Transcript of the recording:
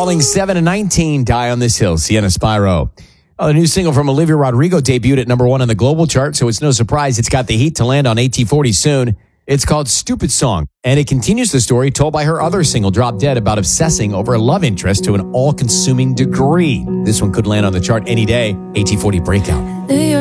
Falling 7 to 19, Die on This Hill, Sienna Spyro. The new single from Olivia Rodrigo debuted at number 1 on the global chart, so it's no surprise it's got the heat to land on AT40 soon. It's called Stupid Song, and it continues the story told by her other single, Drop Dead, about obsessing over a love interest to an all-consuming degree. This one could land on the chart any day. AT40 Breakout.